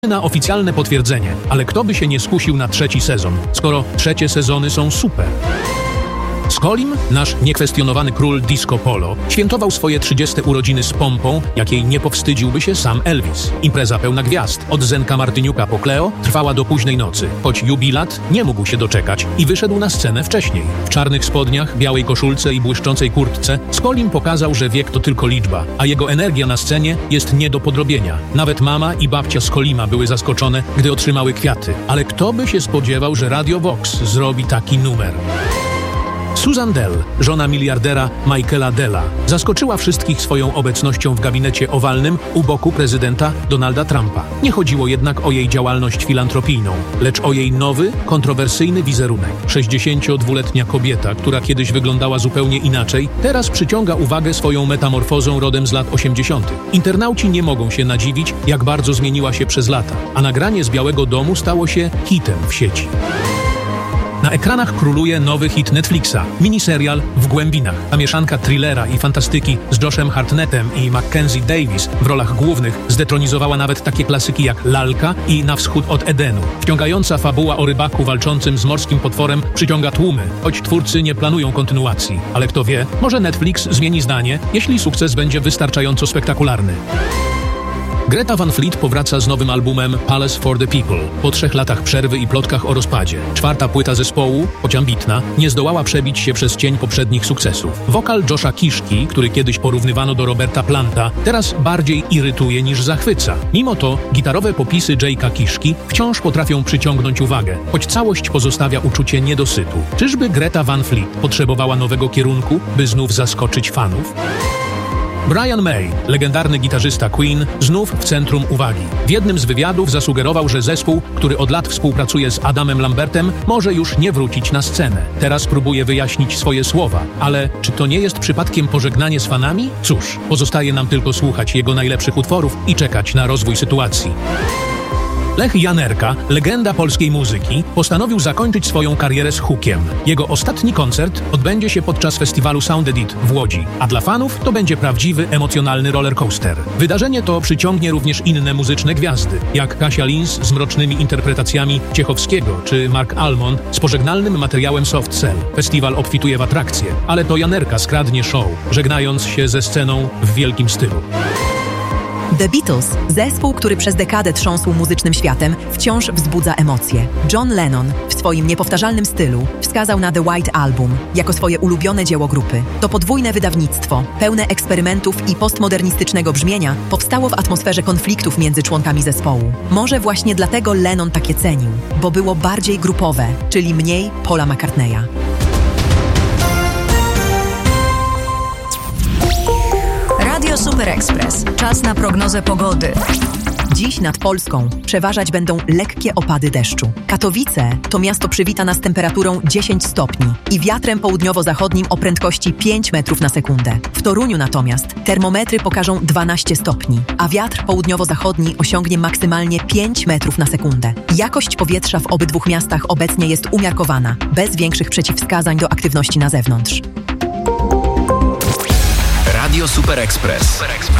Na oficjalne potwierdzenie, ale kto by się nie skusił na trzeci sezon, skoro trzecie sezony są super. Skolim, nasz niekwestionowany król disco polo, świętował swoje 30. urodziny z pompą, jakiej nie powstydziłby się sam Elvis. Impreza pełna gwiazd, od Zenka Martyniuka po Cleo, trwała do późnej nocy, choć jubilat nie mógł się doczekać i wyszedł na scenę wcześniej. W czarnych spodniach, białej koszulce i błyszczącej kurtce Skolim pokazał, że wiek to tylko liczba, a jego energia na scenie jest nie do podrobienia. Nawet mama i babcia Skolima były zaskoczone, gdy otrzymały kwiaty. Ale kto by się spodziewał, że Radio Vox zrobi taki numer? Susan Dell, żona miliardera Michaela Della, zaskoczyła wszystkich swoją obecnością w gabinecie owalnym u boku prezydenta Donalda Trumpa. Nie chodziło jednak o jej działalność filantropijną, lecz o jej nowy, kontrowersyjny wizerunek. 62-letnia kobieta, która kiedyś wyglądała zupełnie inaczej, teraz przyciąga uwagę swoją metamorfozą rodem z lat 80. Internauci nie mogą się nadziwić, jak bardzo zmieniła się przez lata, a nagranie z Białego Domu stało się hitem w sieci. Na ekranach króluje nowy hit Netflixa, miniserial W głębinach. Ta mieszanka thrillera i fantastyki z Joshem Hartnettem i Mackenzie Davis w rolach głównych zdetronizowała nawet takie klasyki jak Lalka i Na wschód od Edenu. Wciągająca fabuła o rybaku walczącym z morskim potworem przyciąga tłumy, choć twórcy nie planują kontynuacji. Ale kto wie, może Netflix zmieni zdanie, jeśli sukces będzie wystarczająco spektakularny. Greta Van Fleet powraca z nowym albumem Palace for the People. Po 3 latach przerwy i plotkach o rozpadzie. 4. płyta zespołu, choć ambitna, nie zdołała przebić się przez cień poprzednich sukcesów. Wokal Josha Kiszki, który kiedyś porównywano do Roberta Planta, teraz bardziej irytuje niż zachwyca. Mimo to gitarowe popisy Jake'a Kiszki wciąż potrafią przyciągnąć uwagę, choć całość pozostawia uczucie niedosytu. Czyżby Greta Van Fleet potrzebowała nowego kierunku, by znów zaskoczyć fanów? Brian May, legendarny gitarzysta Queen, znów w centrum uwagi. W jednym z wywiadów zasugerował, że zespół, który od lat współpracuje z Adamem Lambertem, może już nie wrócić na scenę. Teraz próbuje wyjaśnić swoje słowa, ale czy to nie jest przypadkiem pożegnanie z fanami? Cóż, pozostaje nam tylko słuchać jego najlepszych utworów i czekać na rozwój sytuacji. Lech Janerka, legenda polskiej muzyki, postanowił zakończyć swoją karierę z hukiem. Jego ostatni koncert odbędzie się podczas festiwalu Sound Edit w Łodzi, a dla fanów to będzie prawdziwy, emocjonalny rollercoaster. Wydarzenie to przyciągnie również inne muzyczne gwiazdy, jak Kasia Lins z mrocznymi interpretacjami Ciechowskiego, czy Mark Almond z pożegnalnym materiałem Soft Cell. Festiwal obfituje w atrakcje, ale to Janerka skradnie show, żegnając się ze sceną w wielkim stylu. The Beatles, zespół, który przez dekadę trząsł muzycznym światem, wciąż wzbudza emocje. John Lennon w swoim niepowtarzalnym stylu wskazał na The White Album jako swoje ulubione dzieło grupy. To podwójne wydawnictwo, pełne eksperymentów i postmodernistycznego brzmienia, powstało w atmosferze konfliktów między członkami zespołu. Może właśnie dlatego Lennon takie cenił, bo było bardziej grupowe, czyli mniej Paula McCartneya. Radio Super Express. Czas na prognozę pogody. Dziś nad Polską przeważać będą lekkie opady deszczu. Katowice to miasto przywita nas temperaturą 10 stopni i wiatrem południowo-zachodnim o prędkości 5 metrów na sekundę. W Toruniu natomiast termometry pokażą 12 stopni, a wiatr południowo-zachodni osiągnie maksymalnie 5 metrów na sekundę. Jakość powietrza w obydwu miastach obecnie jest umiarkowana, bez większych przeciwwskazań do aktywności na zewnątrz. Radio Super Express.